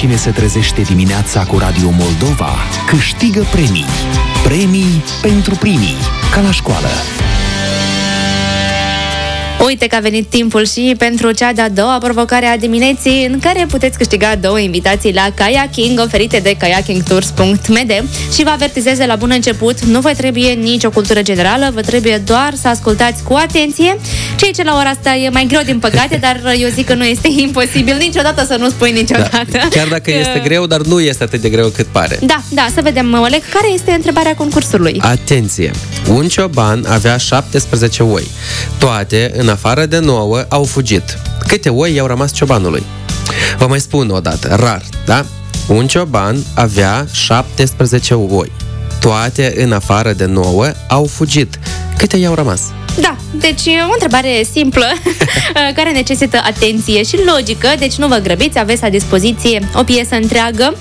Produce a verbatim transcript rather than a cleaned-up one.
Cine se trezește dimineața cu Radio Moldova câștigă premii. Premii pentru primii, ca la școală. Uite că a venit timpul și pentru cea de-a doua provocare a dimineții, în care puteți câștiga două invitații la kayaking oferite de kayaking tours punct m d. Și vă avertizez de la bun început, nu vă trebuie nicio cultură generală, vă trebuie doar să ascultați cu atenție. Cei ce la ora asta e mai greu din păcate, dar eu zic că nu este imposibil niciodată să nu spui niciodată. Da. Chiar dacă este greu, dar nu este atât de greu cât pare. Da, da, să vedem, Oleg, care este întrebarea concursului? Atenție! Un cioban avea șaptesprezece oi. Toate, în afară de nouă, au fugit. Câte oi i-au rămas ciobanului? Vă mai spun o dată, rar, da? Un cioban avea șaptesprezece oi. Toate, în afară de nouă, au fugit. Câte i-au rămas? Da, deci e o întrebare simplă care necesită atenție și logică, deci nu vă grăbiți, aveți la dispoziție o piesă întreagă